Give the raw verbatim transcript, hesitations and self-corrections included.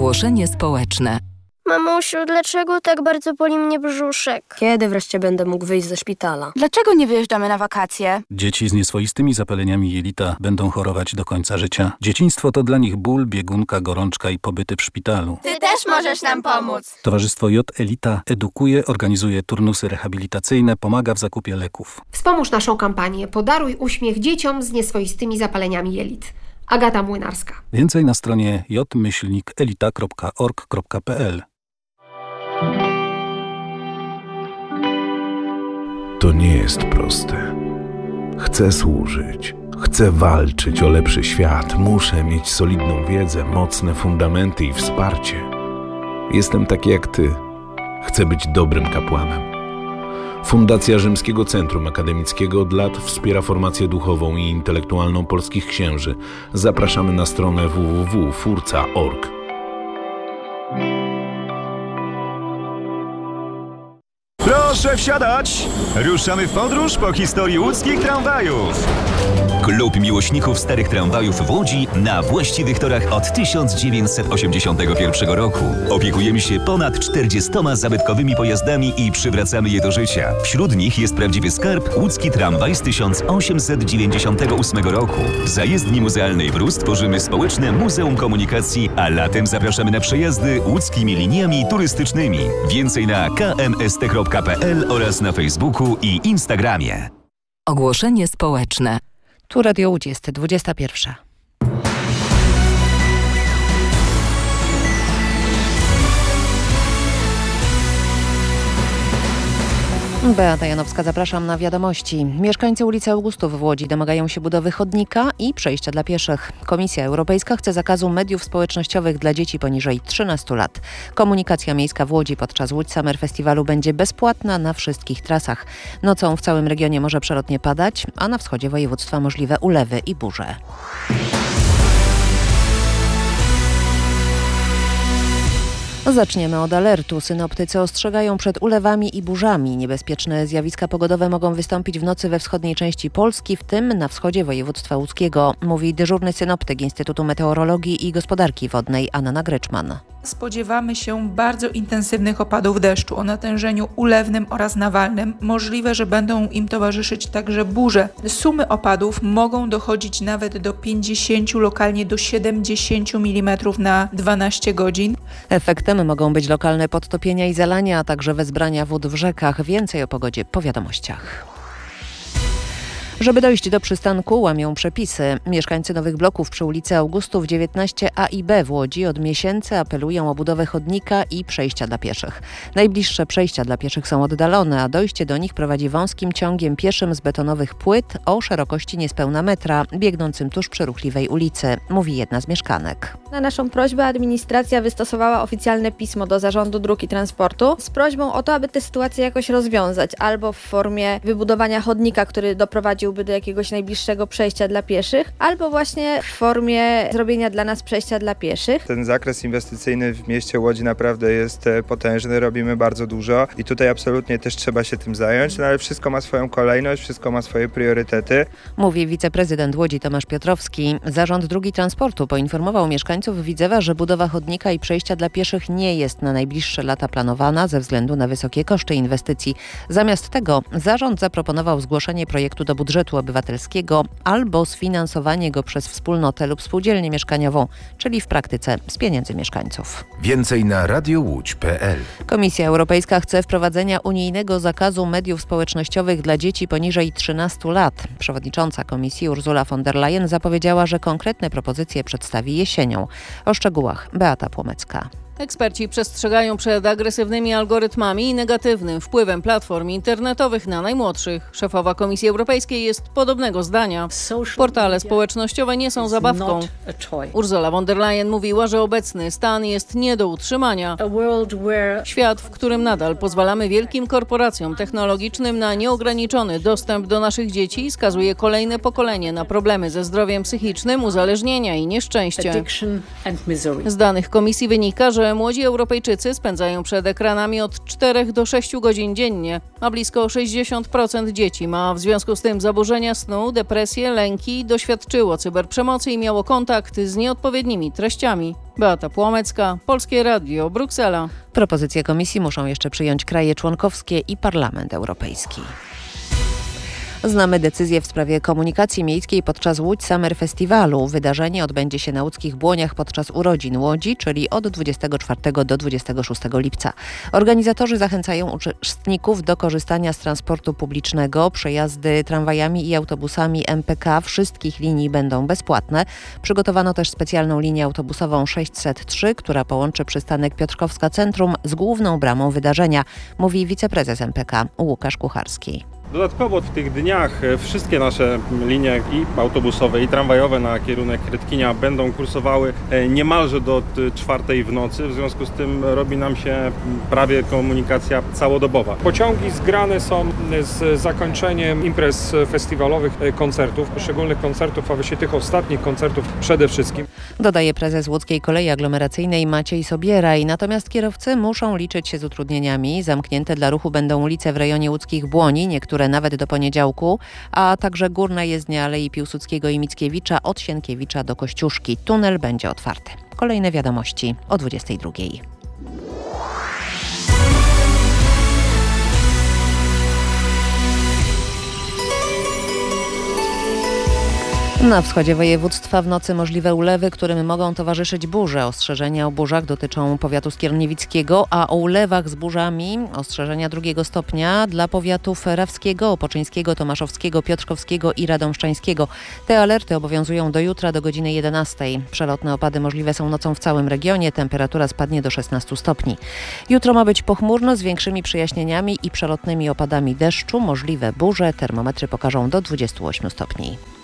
Ogłoszenie społeczne. Mamusiu, dlaczego tak bardzo boli mnie brzuszek? Kiedy wreszcie będę mógł wyjść ze szpitala? Dlaczego nie wyjeżdżamy na wakacje? Dzieci z nieswoistymi zapaleniami jelita będą chorować do końca życia. Dzieciństwo to dla nich ból, biegunka, gorączka i pobyty w szpitalu. Ty też możesz nam pomóc. Towarzystwo J Elita edukuje, organizuje turnusy rehabilitacyjne, pomaga w zakupie leków. Wspomóż naszą kampanię Podaruj uśmiech dzieciom z nieswoistymi zapaleniami jelit. Agata Młynarska. Więcej na stronie j myślnik elita kropka org kropka p l. To nie jest proste. Chcę służyć, chcę walczyć o lepszy świat, muszę mieć solidną wiedzę, mocne fundamenty i wsparcie. Jestem taki jak ty. Chcę być dobrym kapłanem. Fundacja Rzymskiego Centrum Akademickiego od lat wspiera formację duchową i intelektualną polskich księży. Zapraszamy na stronę w w w kropka furca kropka org. Proszę wsiadać! Ruszamy w podróż po historii łódzkich tramwajów. Klub miłośników starych tramwajów w Łodzi na właściwych torach od tysiąc dziewięćset osiemdziesiątego pierwszego roku. Opiekujemy się ponad czterdziestoma zabytkowymi pojazdami i przywracamy je do życia. Wśród nich jest prawdziwy skarb łódzki tramwaj z tysiąc osiemset dziewięćdziesiątego ósmego roku. W zajezdni muzealnej Brus tworzymy społeczne Muzeum Komunikacji, a latem zapraszamy na przejazdy łódzkimi liniami turystycznymi. Więcej na k m s t kropka p l oraz na Facebooku i Instagramie. Ogłoszenie społeczne. Tu Radio Łódź, jest dwudziesta pierwsza. Beata Janowska, zapraszam na wiadomości. Mieszkańcy ulicy Augustów w Łodzi domagają się budowy chodnika i przejścia dla pieszych. Komisja Europejska chce zakazu mediów społecznościowych dla dzieci poniżej trzynastu lat. Komunikacja miejska w Łodzi podczas Łódź Summer Festiwalu będzie bezpłatna na wszystkich trasach. Nocą w całym regionie może przelotnie padać, a na wschodzie województwa możliwe ulewy i burze. Zaczniemy od alertu. Synoptycy ostrzegają przed ulewami i burzami. Niebezpieczne zjawiska pogodowe mogą wystąpić w nocy we wschodniej części Polski, w tym na wschodzie województwa łódzkiego, mówi dyżurny synoptyk Instytutu Meteorologii i Gospodarki Wodnej Anna Gryczman. Spodziewamy się bardzo intensywnych opadów deszczu o natężeniu ulewnym oraz nawalnym. Możliwe, że będą im towarzyszyć także burze. Sumy opadów mogą dochodzić nawet do pięćdziesięciu, lokalnie do siedemdziesięciu milimetrów na dwanaście godzin. Efektem mogą być lokalne podtopienia i zalania, a także wezbrania wód w rzekach. Więcej o pogodzie po wiadomościach. Żeby dojść do przystanku, łamią przepisy. Mieszkańcy nowych bloków przy ulicy Augustów dziewiętnaście a i b w Łodzi od miesięcy apelują o budowę chodnika i przejścia dla pieszych. Najbliższe przejścia dla pieszych są oddalone, a dojście do nich prowadzi wąskim ciągiem pieszym z betonowych płyt o szerokości niespełna metra, biegnącym tuż przy ruchliwej ulicy, mówi jedna z mieszkanek. Na naszą prośbę administracja wystosowała oficjalne pismo do Zarządu Dróg i Transportu z prośbą o to, aby tę sytuację jakoś rozwiązać, albo w formie wybudowania chodnika, który doprowadziłby do jakiegoś najbliższego przejścia dla pieszych, albo właśnie w formie zrobienia dla nas przejścia dla pieszych. Ten zakres inwestycyjny w mieście Łodzi naprawdę jest potężny, robimy bardzo dużo i tutaj absolutnie też trzeba się tym zająć, no ale wszystko ma swoją kolejność, wszystko ma swoje priorytety. Mówi wiceprezydent Łodzi Tomasz Piotrowski. Zarząd Dróg i Transportu poinformował mieszkańców Widzewa, że budowa chodnika i przejścia dla pieszych nie jest na najbliższe lata planowana ze względu na wysokie koszty inwestycji. Zamiast tego zarząd zaproponował zgłoszenie projektu do budżetu obywatelskiego albo sfinansowanie go przez wspólnotę lub spółdzielnię mieszkaniową, czyli w praktyce z pieniędzy mieszkańców. Więcej na radiołódź kropka p l. Komisja Europejska chce wprowadzenia unijnego zakazu mediów społecznościowych dla dzieci poniżej trzynastu lat. Przewodnicząca Komisji Ursula von der Leyen zapowiedziała, że konkretne propozycje przedstawi jesienią. O szczegółach Beata Płomecka. Eksperci przestrzegają przed agresywnymi algorytmami i negatywnym wpływem platform internetowych na najmłodszych. Szefowa Komisji Europejskiej jest podobnego zdania. Portale społecznościowe nie są zabawką. Ursula von der Leyen mówiła, że obecny stan jest nie do utrzymania. Świat, w którym nadal pozwalamy wielkim korporacjom technologicznym na nieograniczony dostęp do naszych dzieci, skazuje kolejne pokolenie na problemy ze zdrowiem psychicznym, uzależnienia i nieszczęście. Z danych Komisji wynika, że że młodzi Europejczycy spędzają przed ekranami od czterech do sześciu godzin dziennie, a blisko sześćdziesiąt procent dzieci ma w związku z tym zaburzenia snu, depresję, lęki, doświadczyło cyberprzemocy i miało kontakt z nieodpowiednimi treściami. Beata Płomecka, Polskie Radio, Bruksela. Propozycje komisji muszą jeszcze przyjąć kraje członkowskie i Parlament Europejski. Znamy decyzję w sprawie komunikacji miejskiej podczas Łódź Summer Festiwalu. Wydarzenie odbędzie się na łódzkich Błoniach podczas urodzin Łodzi, czyli od dwudziestego czwartego do dwudziestego szóstego lipca. Organizatorzy zachęcają uczestników do korzystania z transportu publicznego. Przejazdy tramwajami i autobusami M P K wszystkich linii będą bezpłatne. Przygotowano też specjalną linię autobusową sześćset trzy, która połączy przystanek Piotrkowska Centrum z główną bramą wydarzenia, mówi wiceprezes M P K Łukasz Kucharski. Dodatkowo w tych dniach wszystkie nasze linie i autobusowe, i tramwajowe na kierunek Rydkinia będą kursowały niemalże do czwartej w nocy. W związku z tym robi nam się prawie komunikacja całodobowa. Pociągi zgrane są z zakończeniem imprez festiwalowych, koncertów, poszczególnych koncertów, a właściwie tych ostatnich koncertów przede wszystkim. Dodaje prezes Łódzkiej Kolei Aglomeracyjnej Maciej Sobieraj. Natomiast kierowcy muszą liczyć się z utrudnieniami. Zamknięte dla ruchu będą ulice w rejonie łódzkich Błoni, niektóre nawet do poniedziałku, a także górna jezdnia Alei Piłsudskiego i Mickiewicza od Sienkiewicza do Kościuszki. Tunel będzie otwarty. Kolejne wiadomości o dwudziestej drugiej. Na wschodzie województwa w nocy możliwe ulewy, którym mogą towarzyszyć burze. Ostrzeżenia o burzach dotyczą powiatu skierniewickiego, a o ulewach z burzami ostrzeżenia drugiego stopnia dla powiatów rawskiego, opoczyńskiego, tomaszowskiego, piotrkowskiego i radomszczańskiego. Te alerty obowiązują do jutra do godziny jedenastej. Przelotne opady możliwe są nocą w całym regionie. Temperatura spadnie do szesnastu stopni. Jutro ma być pochmurno z większymi przejaśnieniami i przelotnymi opadami deszczu. Możliwe burze. Termometry pokażą do dwudziestu ośmiu stopni.